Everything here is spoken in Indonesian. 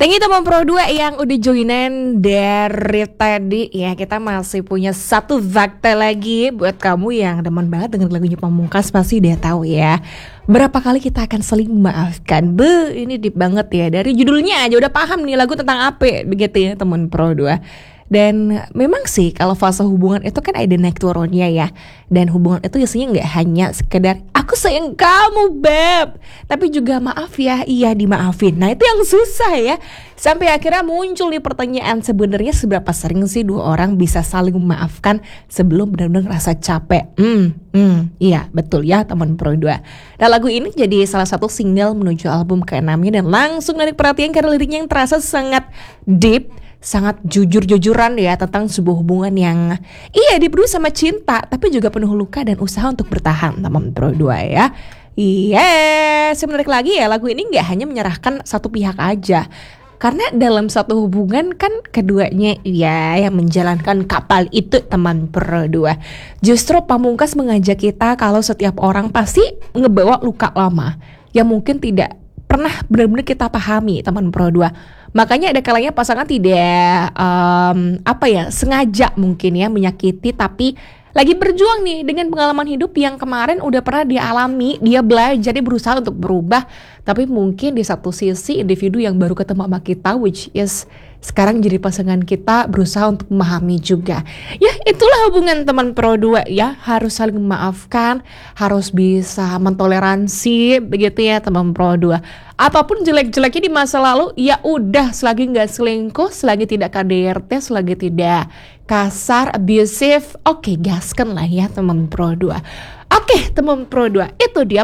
Thank you teman Pro 2 yang udah joinan dari tadi ya. Kita masih punya satu fakta lagi buat kamu yang demen banget dengan lagunya Pamungkas, pasti udah tahu ya. Berapa kali kita akan saling memaafkan. Ini deep banget ya. Dari judulnya aja udah paham nih lagu tentang apa begitu ya teman Pro 2. Dan memang sih kalau fase hubungan itu kan ada naik turunnya ya. Dan hubungan itu biasanya gak hanya sekedar aku sayang kamu beb, tapi juga maaf ya, iya dimaafin. Nah itu yang susah ya. Sampai akhirnya muncul nih pertanyaan, sebenarnya seberapa sering sih dua orang bisa saling memaafkan sebelum benar-benar ngerasa capek. Iya betul ya teman Pro 2. Nah lagu ini jadi salah satu single menuju album ke-6-nya dan langsung menarik perhatian karena liriknya yang terasa sangat deep, sangat jujur-jujuran ya tentang sebuah hubungan yang dipenuhi sama cinta tapi juga penuh luka dan usaha untuk bertahan teman Pro 2 ya. Sebenarnya lagi ya lagu ini gak hanya menyerahkan satu pihak aja. Karena dalam satu hubungan kan keduanya ya yang menjalankan kapal itu teman Pro 2. Justru Pamungkas mengajak kita kalau setiap orang pasti ngebawa luka lama yang mungkin tidak pernah benar-benar kita pahami teman Pro 2. Makanya ada kalanya pasangan tidak sengaja mungkin ya menyakiti, tapi lagi berjuang nih dengan pengalaman hidup yang kemarin udah pernah dialami. Dia belajar, dia berusaha untuk berubah, tapi mungkin di satu sisi individu yang baru ketemu sama kita, which is sekarang jadi pasangan kita, berusaha untuk memahami juga. Ya itulah hubungan teman Pro 2 ya. Harus saling memaafkan, harus bisa mentoleransi begitu ya teman Pro 2. Apapun jelek-jeleknya di masa lalu, ya udah, selagi nggak selingkuh, selagi tidak KDRT, selagi tidak kasar, abusive, oke gaskan lah ya teman Pro 2. Oke teman Pro 2, itu dia